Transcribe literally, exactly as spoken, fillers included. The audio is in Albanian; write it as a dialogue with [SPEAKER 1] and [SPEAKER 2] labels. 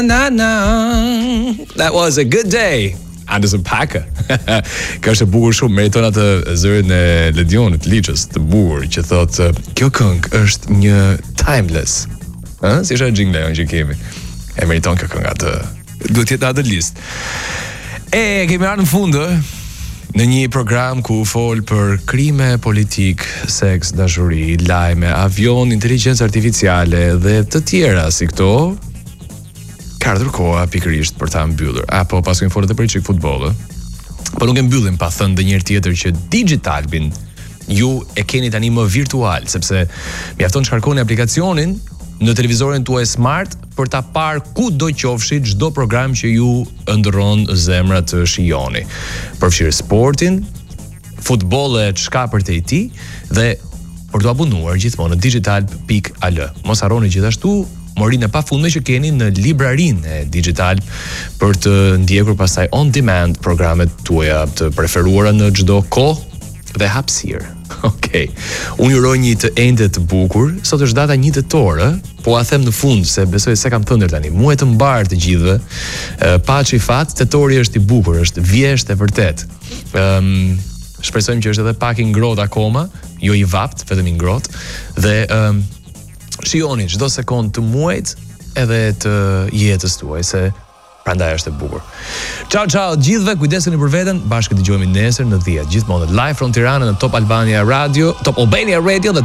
[SPEAKER 1] Na na. That was a good day. Anderson Paak. Ka është e bukur shumë, meriton atë zërin e Ledionit, Liçës, të bukur, që thotë, kjo këngë është një timeless. Ëh, si është jingle që kemi. E meriton kjo këngë atë. Duhet jetë atë listë. E kemi ardhur në fund, në një program ku fol për krime politik, seks, dashuri, lajme, avion, inteligencë artificiale dhe të tjera si këto. Ka ardhur koha pikërisht për ta mbyllur. Apo pas kemi folur edhe për çik futboll, po nuk e mbyllim pa thënë edhe një herë tjetër që Digitalbin ju e keni tani më virtual, sepse mjafton të shkarkoni aplikacionin në televizorin tuaj smart për ta parë ku do qofshi çdo program që ju ëndrron zemra të shijoni. Përfshirë sportin, futbollet shkapërt e tij dhe për të abonuar gjithmonë në digital pikë al. Mos harroni gjithashtu morinë e pafundme që keni në librarinë e Digital për të ndjekur pastaj on demand programet tuaja të preferuara në çdo kohë dhe hapësirë. Okej. Okay. Unë uroj një të endet të bukur. Sot është data një tetor, po a them në fund se besoj se kam thënë tani. Muaj të mbar të gjithëve. Paçi fat, tetori është i bukur, është vjesht e vërtet. Ëm um, shpresojmë që është edhe pak i ngrohtë akoma, jo i vapt, vetëm i ngrohtë dhe ëm um, shijoni çdo sekond të muajit edhe të jetës tuaj se prandaj është e bukur. Ciao ciao gjithëve, kujdeseni për veten, bashkë dëgjojmë nesër në dhjetë, gjithmonë live from Tirana në Top Albania Radio, Top Albania Radio dhe